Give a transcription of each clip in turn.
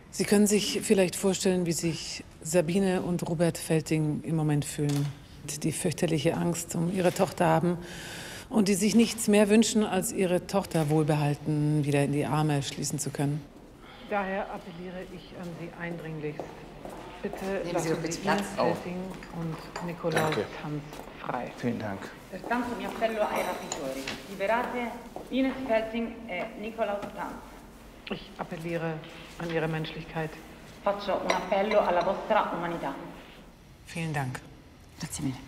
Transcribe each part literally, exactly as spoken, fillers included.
Sie können sich vielleicht vorstellen, wie sich Sabine und Robert Felting im Moment fühlen. Die fürchterliche Angst um ihre Tochter haben und die sich nichts mehr wünschen, als ihre Tochter wohlbehalten wieder in die Arme schließen zu können. Daher appelliere ich an Sie eindringlichst. Bitte Nehmen Sie lassen bitte Sie Platz. Ines Felting und Nikolaus Tanz frei. Vielen Dank. Pertanto mi appello ai rapitori. Liberate Ines Felting e Nikolaus Tanz. Ich appelliere an Ihre Menschlichkeit. Faccio un appello alla vostra umanità. Vielen Dank. Grazie mille.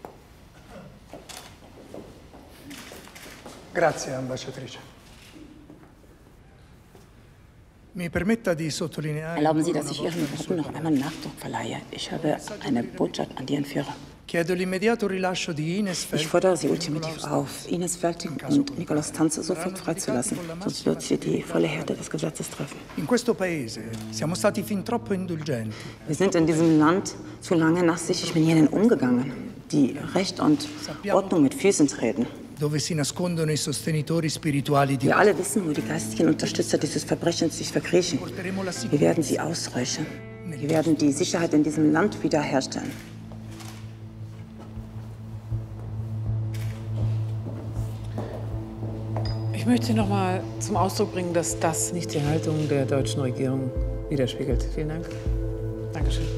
Grazie, ambasciatrice. Mi permetta di sottolineare. Erlauben Sie, dass ich Ihren Worten noch einmal Nachdruck verleihe. Ich habe eine Botschaft an die Entführer. Chiedo l'immediato rilascio di Ines Ich Felting. fordere Sie ultimativ auf, Ines Felting und Nikolaus Tanz sofort freizulassen, sonst wird sie die volle Härte des Gesetzes treffen. In questo paese siamo stati fin troppo indulgenti. Wir sind in diesem Land zu lange nachsichtig mit jenen umgegangen, die Recht und Ordnung mit Füßen treten. Dove si nascondono i sostenitori spirituali di. Wir alle wissen, wo die geistigen Unterstützer dieses Verbrechens sich verkriechen. Wir werden sie ausräuchern. Wir werden die Sicherheit in diesem Land wiederherstellen. Ich möchte noch mal zum Ausdruck bringen, dass das nicht die Haltung der deutschen Regierung widerspiegelt. Vielen Dank. Dankeschön.